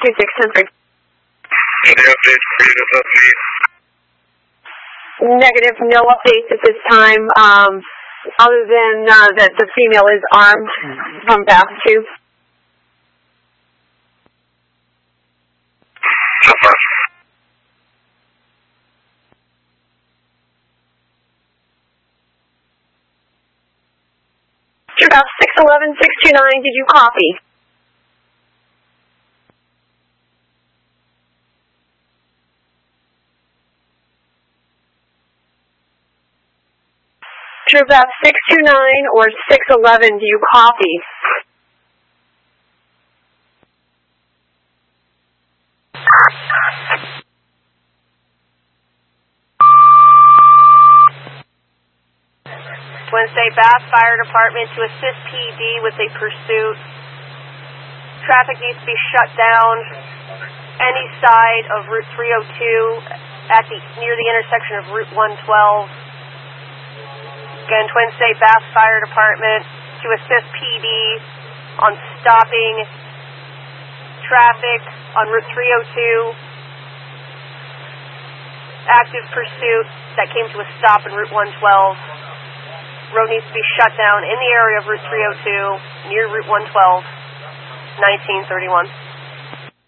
2610. Any updates for you this update? Negative, no updates at this time, other than that the female is armed from Bath 2. So far. About 611-629, did you copy? About 629 or 611, do you copy? Wednesday, Bath Fire Department to assist PD with a pursuit. Traffic needs to be shut down any side of Route 302 near the intersection of Route 112. Again, Twin State Bath Fire Department to assist PD on stopping traffic on Route 302. Active pursuit that came to a stop in Route 112. Road needs to be shut down in the area of Route 302 near Route 112, 1931.